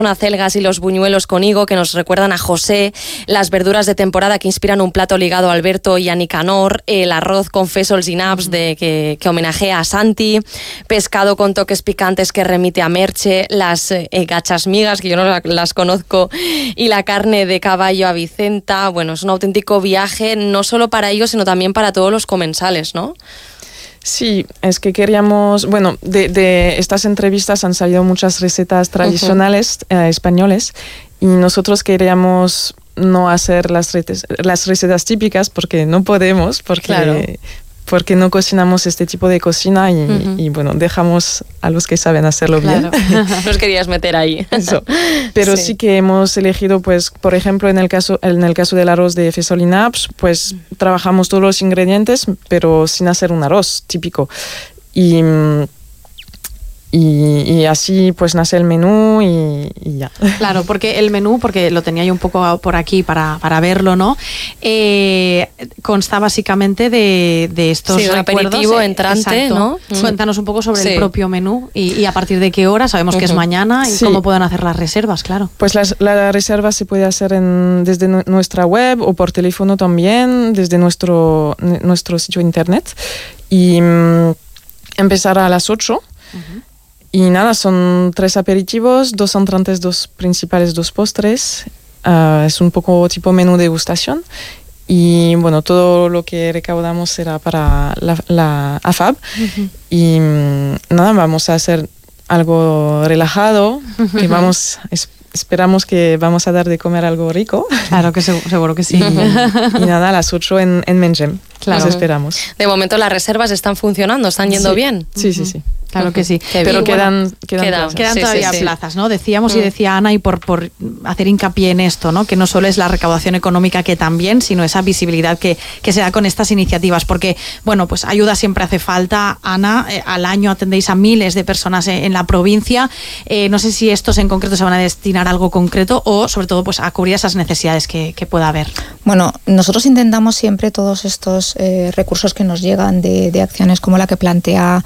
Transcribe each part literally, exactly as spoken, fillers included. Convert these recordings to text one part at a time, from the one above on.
acelgas y los buñuelos con higo que nos recuerdan a José, las verduras de temporada que inspiran un plato ligado a Alberto y a Nicanor, el arroz con fesols y naps de, que, que homenajea a Santi, pescado con toques picantes que remite a Merche, las eh, gachas migas, que yo no la, las conozco, y la carne de caballo a Vicenta. Bueno, es un auténtico viaje, no solo para ellos, sino también para todos los comensales, ¿no? Sí, es que queríamos, bueno, de, de estas entrevistas han salido muchas recetas tradicionales uh-huh. eh, españoles, y nosotros queríamos no hacer las, retes, las recetas típicas porque no podemos, porque, claro. porque no cocinamos este tipo de cocina y, uh-huh. y bueno, dejamos a los que saben hacerlo claro. bien. Los querías meter ahí. Eso. Pero sí. sí que hemos elegido, pues, por ejemplo, en el caso, en el caso del arroz de fesol y naps, pues uh-huh. trabajamos todos los ingredientes, pero sin hacer un arroz típico. Y... Y, y así pues nace el menú y, y ya. Claro, porque el menú, porque lo tenía yo un poco por aquí para, para verlo, ¿no? Eh, consta básicamente de, de estos sí, un recuerdos. aperitivo, entrante, exacto. ¿no? Cuéntanos un poco sobre sí. el propio menú y, y a partir de qué hora, sabemos uh-huh. que es mañana, y sí. cómo pueden hacer las reservas, claro. Pues las, la reserva se puede hacer en, desde nu- nuestra web o por teléfono también, desde nuestro, nuestro sitio internet. Y um, empezará a las ocho. Uh-huh. Y nada, son tres aperitivos, dos entrantes, dos principales, dos postres. Uh, es un poco tipo menú degustación. Y bueno, todo lo que recaudamos será para la, la A F A B. Uh-huh. Y um, nada, vamos a hacer algo relajado, uh-huh. que vamos... Es, Esperamos que vamos a dar de comer algo rico. Claro que seguro, seguro que sí. Y, y nada, a las ocho en, en Mengem. Claro. Nos esperamos. De momento las reservas están funcionando, están yendo sí. bien. Sí, sí, sí. Claro uh-huh. que sí. Qué Pero quedan, bueno, quedan, quedan, plazas. quedan sí, todavía sí, sí. plazas, ¿no? Decíamos uh-huh. y decía Ana, y por, por hacer hincapié en esto, ¿no? Que no solo es la recaudación económica que también, sino esa visibilidad que, que se da con estas iniciativas. Porque, bueno, pues ayuda siempre hace falta. Ana, eh, al año atendéis a miles de personas en, en la provincia. Eh, no sé si estos en concreto se van a destinar a algo concreto o, sobre todo, pues a cubrir esas necesidades que, que pueda haber. Bueno, nosotros intentamos siempre todos estos eh, recursos que nos llegan de, de acciones como la que plantea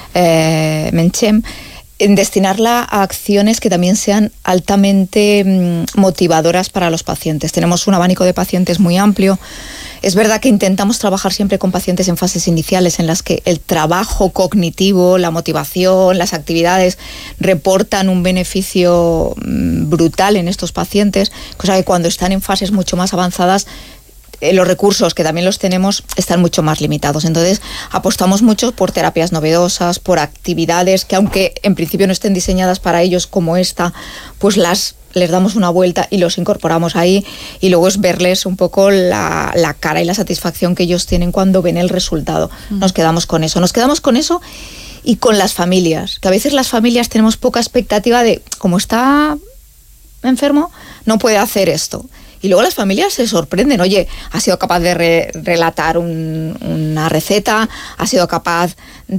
eh, Mengem, en destinarla a acciones que también sean altamente mmm, motivadoras para los pacientes. Tenemos un abanico de pacientes muy amplio. Es verdad que intentamos trabajar siempre con pacientes en fases iniciales en las que el trabajo cognitivo, la motivación, las actividades reportan un beneficio mmm, brutal en estos pacientes, cosa que cuando están en fases mucho más avanzadas, los recursos, que también los tenemos, están mucho más limitados. Entonces, apostamos mucho por terapias novedosas, por actividades que, aunque en principio no estén diseñadas para ellos como esta, pues las les damos una vuelta y los incorporamos ahí, y luego es verles un poco la, la cara y la satisfacción que ellos tienen cuando ven el resultado. Mm. Nos quedamos con eso. Nos quedamos con eso y con las familias, que a veces las familias tenemos poca expectativa de, como está enfermo, no puede hacer esto. Y luego las familias se sorprenden. Oye, ha sido capaz de re- relatar un, una receta, ha sido capaz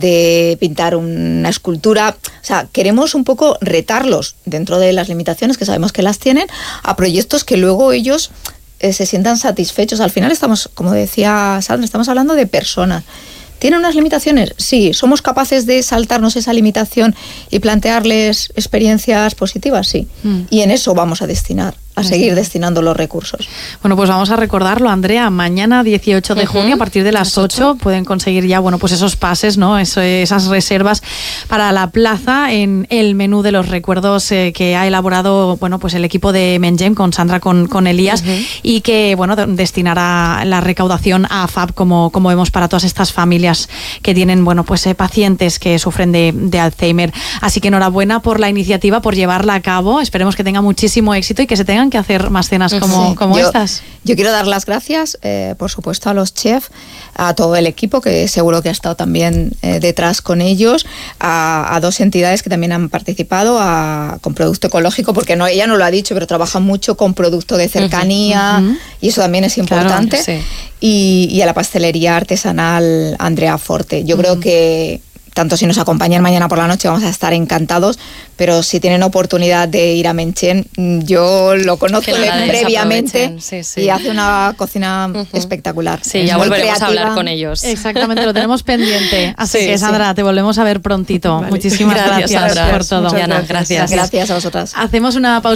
de pintar una escultura. O sea, queremos un poco retarlos dentro de las limitaciones que sabemos que las tienen a proyectos que luego ellos eh, se sientan satisfechos. Al final estamos, como decía Sandra, estamos hablando de personas. ¿Tienen unas limitaciones? Sí. ¿Somos capaces de saltarnos esa limitación y plantearles experiencias positivas? Sí. Mm. Y en eso vamos a destinar. a seguir destinando los recursos. Bueno, pues vamos a recordarlo, Andrea. Mañana, dieciocho de junio, a partir de las ocho, pueden conseguir ya, bueno, pues esos pases, ¿no? Eso, esas reservas para la plaza en el menú de los recuerdos eh, que ha elaborado, bueno, pues el equipo de Mengem con Sandra, con, con Elías, uh-huh. y que, bueno, destinará la recaudación a A F A B, como, como vemos, para todas estas familias que tienen, bueno, pues eh, pacientes que sufren de, de Alzheimer. Así que enhorabuena por la iniciativa, por llevarla a cabo. Esperemos que tenga muchísimo éxito y que se tengan que hacer más cenas como, sí. como yo, estas. Yo quiero dar las gracias, eh, por supuesto, a los chefs, a todo el equipo, que seguro que ha estado también eh, detrás con ellos, a, a dos entidades que también han participado a, con producto ecológico, porque no, ella no lo ha dicho, pero trabajan mucho con producto de cercanía, uh-huh. y eso también es importante. Claro, sí. y, y a la pastelería artesanal Andrea Forte. Yo uh-huh. creo que tanto si nos acompañan mañana por la noche vamos a estar encantados, pero si tienen oportunidad de ir a Menchen, yo lo conozco Que la previamente sí, sí. y hace una cocina uh-huh. espectacular. Sí, ya muy volveremos creativa. a hablar con ellos. Exactamente, lo tenemos pendiente. Así Sí, que Sandra, sí. te volvemos a ver prontito. Vale. Muchísimas gracias, gracias, Sandra. por todo. Diana, gracias. Gracias a vosotras. Hacemos una pausa.